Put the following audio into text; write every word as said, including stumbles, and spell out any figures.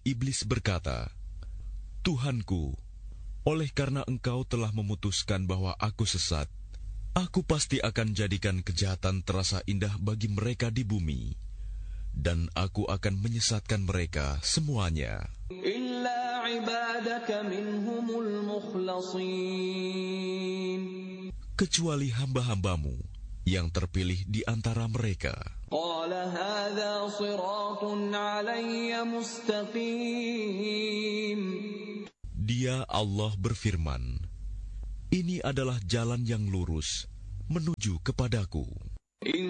iblis berkata, "Tuhanku, oleh karena engkau telah memutuskan bahwa aku sesat, aku pasti akan jadikan kejahatan terasa indah bagi mereka di bumi, dan aku akan menyesatkan mereka semuanya. Illa ibadaka minhumul mukhlasin. Kecuali hamba-hambamu yang terpilih di antara mereka." Qala hadha siratun alayya mustaqim. Dia Allah berfirman, "Ini adalah jalan yang lurus menuju kepadaku."